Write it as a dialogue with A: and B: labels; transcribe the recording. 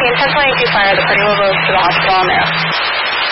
A: intentionally 2 fire, the party will go to the hospital now.